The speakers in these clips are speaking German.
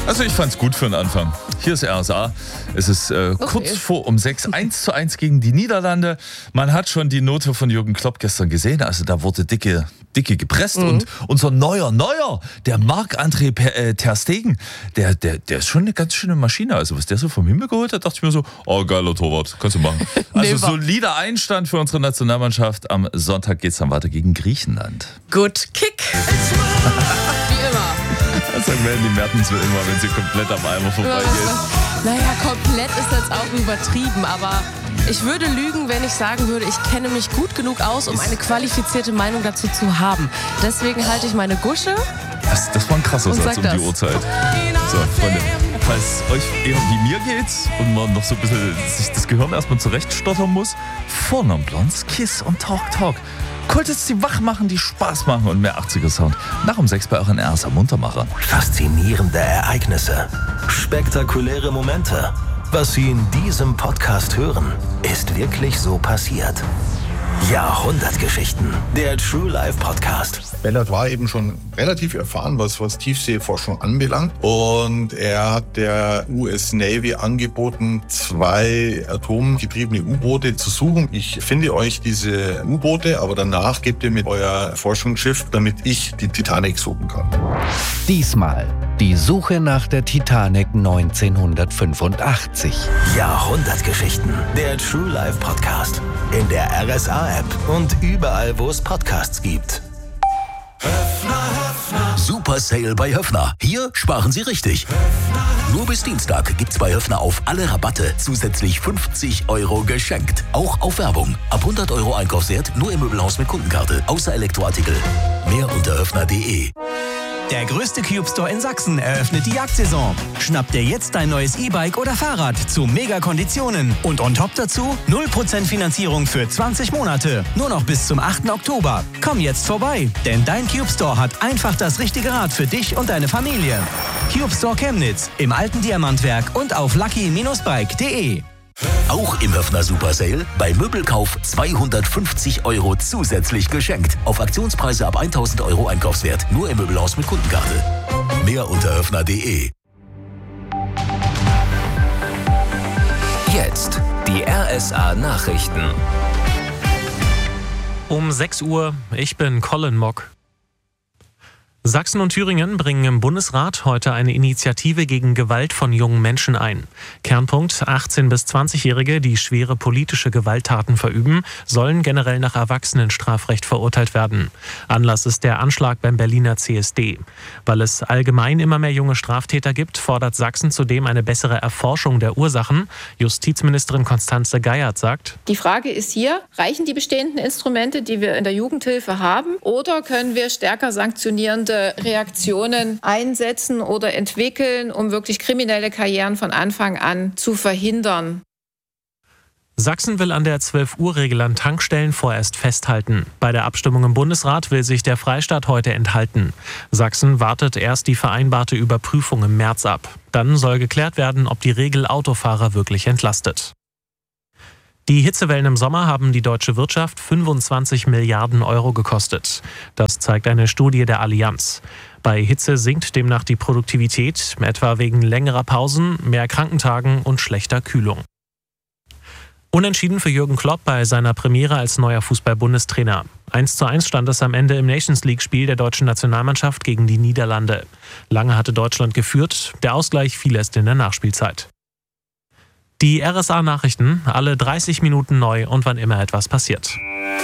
Also ich fand's gut für den Anfang. Hier ist RSA. Es ist kurz vor um 6, 1:1 gegen die Niederlande. Man hat schon die Note von Jürgen Klopp gestern gesehen. Also da wurde dicke gepresst. Und unser neuer, der Marc-André Ter Stegen, der ist schon eine ganz schöne Maschine. Also was der so vom Himmel geholt hat, dachte ich mir so, geiler Torwart, kannst du machen. Also solider Einstand für unsere Nationalmannschaft. Am Sonntag geht's dann weiter gegen Griechenland. Good Kick. Wie immer. Das sagen die Mertens immer, wenn sie komplett am Eimer vorbeigeht. Naja, komplett ist jetzt auch übertrieben, aber ich würde lügen, wenn ich sagen würde, ich kenne mich gut genug aus, um eine qualifizierte Meinung dazu zu haben. Deswegen halte ich meine Gusche. Das war ein krasser Satz um die Uhrzeit. So, Freunde, falls euch eher wie mir geht und man noch so ein bisschen sich das Gehirn erstmal zurechtstottern muss, Vornamen Blondes, Kiss und Talk. Kultis, die wach machen, die Spaß machen und mehr 80er-Sound. Nach um 6 bei euren RSA Muntermacher. Faszinierende Ereignisse, spektakuläre Momente. Was Sie in diesem Podcast hören, ist wirklich so passiert. Jahrhundertgeschichten, der True Life Podcast. Bellard war eben schon relativ erfahren, was Tiefseeforschung anbelangt. Und er hat der US Navy angeboten, 2 atomgetriebene U-Boote zu suchen. Ich finde euch diese U-Boote, aber danach gebt ihr mir euer Forschungsschiff, damit ich die Titanic suchen kann. Diesmal die Suche nach der Titanic 1985. Jahrhundertgeschichten, der True Life Podcast. In der RSA-App und überall, wo es Podcasts gibt. Super Sale bei Höffner. Hier sparen Sie richtig. Nur bis Dienstag gibt's bei Höffner auf alle Rabatte zusätzlich 50 € geschenkt. Auch auf Werbung. Ab 100 € Einkaufswert nur im Möbelhaus mit Kundenkarte. Außer Elektroartikel. Mehr unter höffner.de. Der größte Cube Store in Sachsen eröffnet die Jagdsaison. Schnapp dir jetzt dein neues E-Bike oder Fahrrad zu Mega-Konditionen. Und on top dazu 0% Finanzierung für 20 Monate. Nur noch bis zum 8. Oktober. Komm jetzt vorbei, denn dein Cube Store hat einfach das richtige Rad für dich und deine Familie. Cube Store Chemnitz im alten Diamantwerk und auf lucky-bike.de. Auch im Höffner Super Sale bei Möbelkauf 250 € zusätzlich geschenkt. Auf Aktionspreise ab 1000 € Einkaufswert. Nur im Möbelhaus mit Kundenkarte. Mehr unter höffner.de. Jetzt die RSA Nachrichten. Um 6 Uhr, ich bin Colin Mock. Sachsen und Thüringen bringen im Bundesrat heute eine Initiative gegen Gewalt von jungen Menschen ein. Kernpunkt: 18- bis 20-Jährige, die schwere politische Gewalttaten verüben, sollen generell nach Erwachsenenstrafrecht verurteilt werden. Anlass ist der Anschlag beim Berliner CSD. Weil es allgemein immer mehr junge Straftäter gibt, fordert Sachsen zudem eine bessere Erforschung der Ursachen. Justizministerin Constanze Geiert sagt: Die Frage ist hier, reichen die bestehenden Instrumente, die wir in der Jugendhilfe haben, oder können wir stärker sanktionierende Reaktionen einsetzen oder entwickeln, um wirklich kriminelle Karrieren von Anfang an zu verhindern? Sachsen will an der 12-Uhr-Regel an Tankstellen vorerst festhalten. Bei der Abstimmung im Bundesrat will sich der Freistaat heute enthalten. Sachsen wartet erst die vereinbarte Überprüfung im März ab. Dann soll geklärt werden, ob die Regel Autofahrer wirklich entlastet. Die Hitzewellen im Sommer haben die deutsche Wirtschaft 25 Milliarden € gekostet. Das zeigt eine Studie der Allianz. Bei Hitze sinkt demnach die Produktivität, etwa wegen längerer Pausen, mehr Krankentagen und schlechter Kühlung. Unentschieden für Jürgen Klopp bei seiner Premiere als neuer Fußball-Bundestrainer. 1:1 stand es am Ende im Nations-League-Spiel der deutschen Nationalmannschaft gegen die Niederlande. Lange hatte Deutschland geführt, der Ausgleich fiel erst in der Nachspielzeit. Die RSA-Nachrichten, alle 30 Minuten neu und wann immer etwas passiert.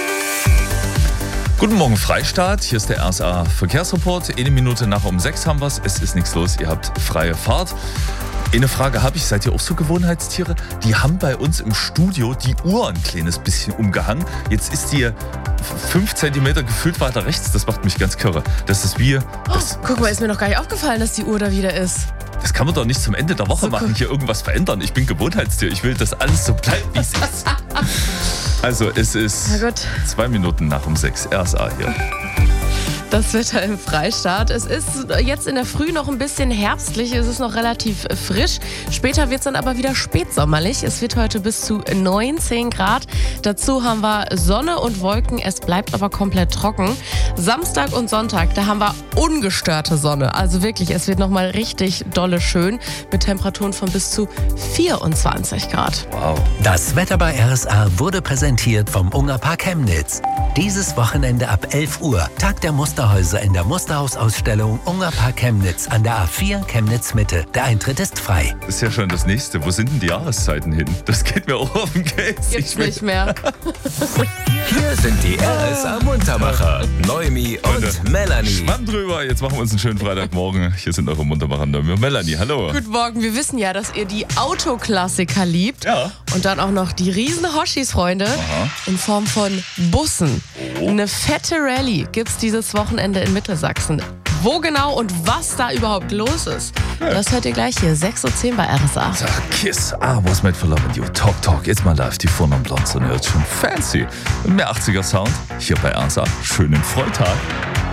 Guten Morgen Freistaat, hier ist der RSA Verkehrsreport. 1 Minute nach um 6 haben wir es. Es ist nichts los, ihr habt freie Fahrt. Eine Frage habe ich, seid ihr auch so Gewohnheitstiere? Die haben bei uns im Studio die Uhr ein kleines bisschen umgehangen. Jetzt ist die 5 Zentimeter gefühlt weiter rechts, das macht mich ganz kirre. Das ist wie... Guck mal, ist mir noch gar nicht aufgefallen, dass die Uhr da wieder ist. Das kann man doch nicht zum Ende der Woche machen, hier irgendwas verändern. Ich bin Gewohnheitstier, ich will, dass alles so bleibt, wie es ist. Also es ist 2 Minuten nach um 6, RSA hier. Das Wetter im Freistaat. Es ist jetzt in der Früh noch ein bisschen herbstlich, es ist noch relativ frisch. Später wird es dann aber wieder spätsommerlich. Es wird heute bis zu 19 Grad. Dazu haben wir Sonne und Wolken, es bleibt aber komplett trocken. Samstag und Sonntag, da haben wir ungestörte Sonne. Also wirklich, es wird nochmal richtig dolle schön mit Temperaturen von bis zu 24 Grad. Wow. Das Wetter bei RSA wurde präsentiert vom Ungerpark Chemnitz. Dieses Wochenende ab 11 Uhr, Tag der Musterhäuser in der Musterhausausstellung Ungerpark Chemnitz an der A4 Chemnitz Mitte. Der Eintritt ist frei. Das ist ja schon das Nächste. Wo sind denn die Jahreszeiten hin? Das geht mir auch auf den Case. Gibt's nicht mehr. Hier sind die RSA Muntermacher, Noemi und Melanie. Schwamm drüber. Jetzt machen wir uns einen schönen Freitagmorgen. Hier sind eure Muntermacher Noemi und Melanie. Hallo. Guten Morgen. Wir wissen ja, dass ihr die Autoklassiker liebt. Ja. Und dann auch noch die riesen Hoshis, Freunde, in Form von Bussen. Eine fette Rallye gibt's dieses Wochenende in Mittelsachsen. Wo genau und was da überhaupt los ist, das hört ihr gleich hier, 6:10 Uhr bei RSA. Kiss, was made for love and you. Talk, jetzt mal live, die vorne am Blond, und hört schon fancy. Und mehr 80er Sound hier bei RSA. Schönen Freitag.